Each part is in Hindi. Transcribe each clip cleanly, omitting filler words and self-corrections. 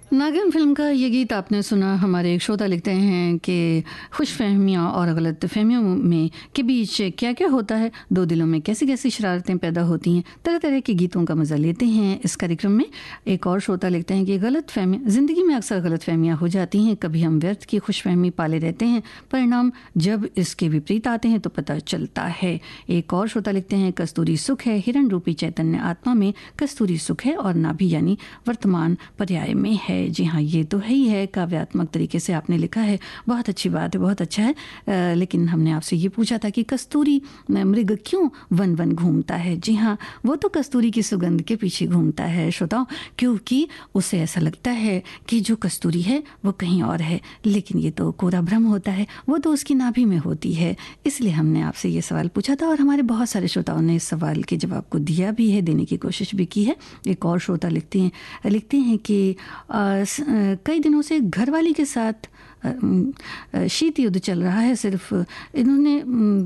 नागिन फ़िल्म का ये गीत आपने सुना। हमारे एक श्रोता लिखते हैं कि खुशफ़हमियाँ और गलतफ़हमियों में के बीच क्या-क्या होता है, दो दिलों में कैसी-कैसी शरारतें पैदा होती हैं। तरह-तरह के गीतों का मज़ा लेते हैं इस कार्यक्रम में। एक और श्रोता लिखते हैं कि गलतफ़हमियाँ ज़िंदगी में अक्सर गलतफ़हमियाँ हो जाती हैं। कभी हम व्यर्थ की खुशफ़हमी पाले रहते हैं, परिणाम जब इसके विपरीत आते हैं तो पता चलता है। एक और श्रोता लिखते हैं कस्तूरी सुख है, हिरण रूपी चैतन्य आत्मा में कस्तूरी सुख है और नाभि यानी वर्तमान पर्याय में है। जी हाँ, ये तो है ही है। काव्यात्मक तरीके से आपने लिखा है, बहुत अच्छी बात है, बहुत अच्छा है। लेकिन हमने आपसे ये पूछा था कि कस्तूरी मृग क्यों वन वन घूमता है। जी हाँ, वो तो कस्तूरी की सुगंध के पीछे घूमता है श्रोताओं, क्योंकि उसे ऐसा लगता है कि जो कस्तूरी है वो कहीं और है, लेकिन ये तो कोरा भ्रम होता है, वो तो उसकी नाभि में होती है। इसलिए हमने आपसे ये सवाल पूछा था और हमारे बहुत सारे श्रोताओं ने इस सवाल के जवाब को दिया भी है, देने की कोशिश भी की है। एक और श्रोता लिखते हैं कि कई दिनों से घरवाली के साथ शीत युद्ध चल रहा है। सिर्फ इन्होंने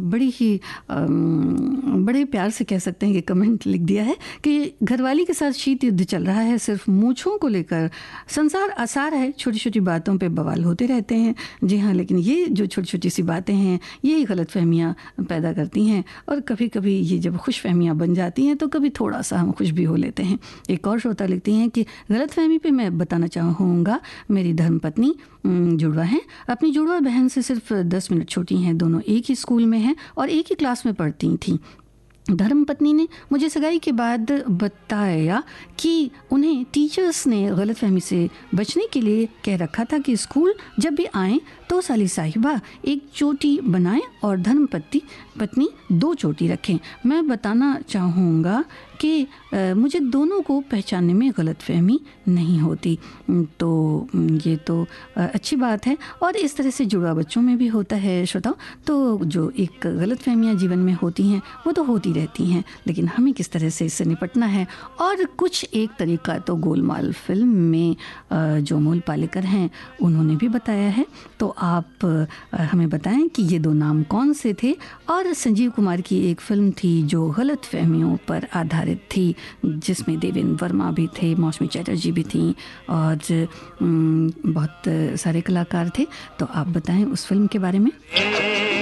बड़े प्यार से कह सकते हैं कि कमेंट लिख दिया है कि घरवाली के साथ शीत युद्ध चल रहा है, सिर्फ मूँछों को लेकर संसार आसार है, छोटी छोटी बातों पे बवाल होते रहते हैं। जी हाँ, लेकिन ये जो छोटी छोटी सी बातें हैं यही गलतफहमियाँ पैदा करती हैं और कभी कभी ये जब खुशफहमियाँ बन जाती हैं तो कभी थोड़ा सा हम खुश भी हो लेते हैं। एक और श्रोता लिखती हैं कि गलतफहमी पे मैं बताना चाहूँगा, मेरी धर्मपत्नी जुड़वा हैं, अपनी जुड़वा बहन से सिर्फ 10 मिनट छोटी हैं, दोनों एक ही स्कूल में हैं और एक ही क्लास में पढ़ती थीं। धर्मपत्नी ने मुझे सगाई के बाद बताया कि उन्हें टीचर्स ने गलतफहमी से बचने के लिए कह रखा था कि स्कूल जब भी आएँ तो साली साहिबा एक चोटी बनाएं और धर्मपत्नी 2 चोटी रखें। मैं बताना चाहूँगा कि मुझे दोनों को पहचानने में गलतफहमी नहीं होती। तो ये तो अच्छी बात है और इस तरह से जुड़वा बच्चों में भी होता है श्रोताओं। तो जो एक गलतफहमियाँ जीवन में होती हैं वो तो होती रहती हैं, लेकिन हमें किस तरह से इससे निपटना है। और कुछ एक तरीका तो गोलमाल फिल्म में जो मूल पालेकर हैं उन्होंने भी बताया है। तो आप हमें बताएं कि ये 2 नाम कौन से थे। और संजीव कुमार की एक फिल्म थी जो गलतफहमियों पर आधारित थी, जिसमें देवेंद्र वर्मा भी थे, मौसमी चटर्जी भी थीं और बहुत सारे कलाकार थे। तो आप बताएं उस फिल्म के बारे में।